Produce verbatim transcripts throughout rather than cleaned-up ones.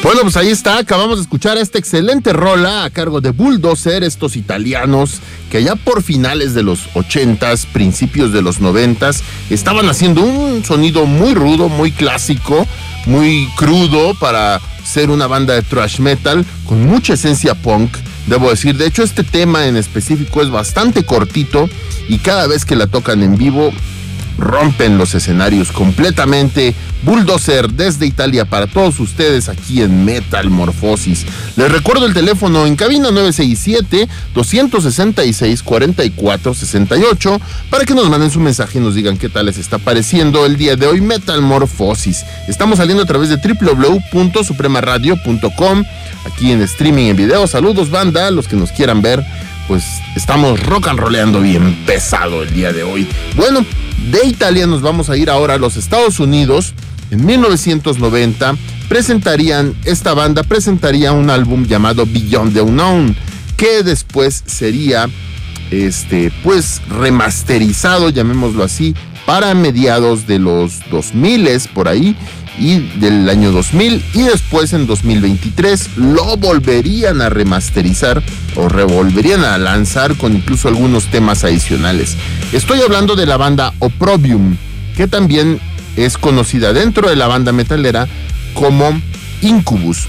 Bueno, pues ahí está, acabamos de escuchar esta excelente rola a cargo de Bulldozer, estos italianos que ya por finales de los ochentas, principios de los noventas, estaban haciendo un sonido muy rudo, muy clásico, muy crudo para ser una banda de thrash metal con mucha esencia punk, debo decir. De hecho, este tema en específico es bastante cortito y cada vez que la tocan en vivo rompen los escenarios completamente. Bulldozer desde Italia para todos ustedes aquí en Metamorfosis. Les recuerdo el teléfono en cabina nueve seis siete, dos seis seis, cuatro cuatro seis ocho para que nos manden su mensaje y nos digan qué tal les está pareciendo el día de hoy Metamorfosis. Estamos saliendo a través de doble u doble u doble u punto suprema radio punto com, aquí en streaming en video. Saludos banda, los que nos quieran ver, pues estamos rock and rollando bien pesado el día de hoy. Bueno, de Italia nos vamos a ir ahora a los Estados Unidos. En mil novecientos noventa presentarían, esta banda presentaría un álbum llamado Beyond the Unknown, que después sería este, pues remasterizado, llamémoslo así, para mediados de los dos mil por ahí, y del año dos mil, y después en dos mil veintitrés lo volverían a remasterizar o revolverían a lanzar con incluso algunos temas adicionales. Estoy hablando de la banda Opprobrium, que también es conocida dentro de la banda metalera como Incubus.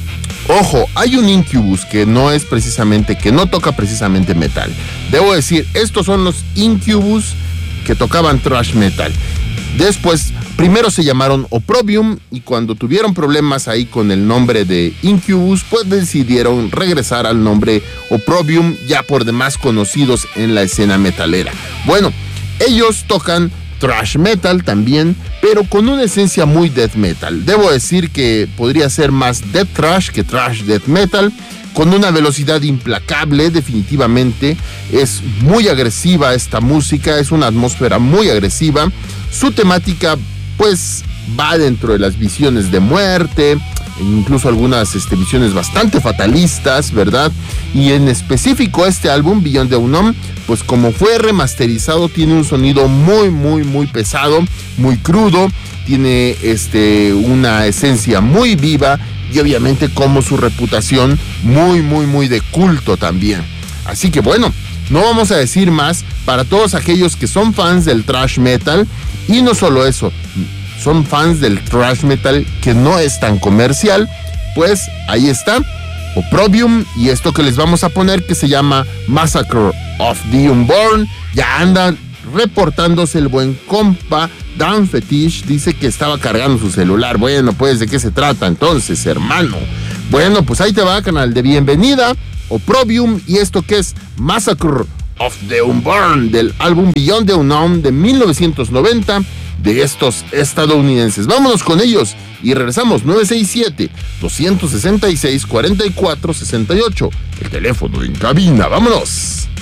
Ojo, hay un Incubus que no es precisamente, que no toca precisamente metal. Debo decir, estos son los Incubus que tocaban thrash metal. Después, primero se llamaron Opprobrium y cuando tuvieron problemas ahí con el nombre de Incubus, pues decidieron regresar al nombre Opprobrium, ya por demás conocidos en la escena metalera. Bueno, ellos tocan thrash metal también, pero con una esencia muy death metal. Debo decir que podría ser más death thrash que thrash death metal, con una velocidad implacable, definitivamente. Es muy agresiva esta música, es una atmósfera muy agresiva. Su temática, pues, va dentro de las visiones de muerte, incluso algunas este, visiones bastante fatalistas, ¿verdad? Y en específico este álbum, Beyond the Unknown, pues como fue remasterizado, tiene un sonido muy, muy, muy pesado, muy crudo, tiene este, una esencia muy viva y obviamente como su reputación muy, muy, muy de culto también. Así que bueno, no vamos a decir más para todos aquellos que son fans del thrash metal y no solo eso, son fans del thrash metal que no es tan comercial, pues ahí está Opprobrium y esto que les vamos a poner que se llama Massacre of the Unborn. Ya anda reportándose el buen compa Dan Fetish, dice que estaba cargando su celular. Bueno, pues ¿de qué se trata entonces, hermano? Bueno, pues ahí te va, canal de bienvenida, Opprobrium y esto que es Massacre of the Unborn del álbum Beyond the Unknown de mil novecientos noventa de estos estadounidenses. Vámonos con ellos y regresamos. Nueve seis siete, dos seis seis, cuatro cuatro seis ocho, el teléfono en cabina. Vámonos.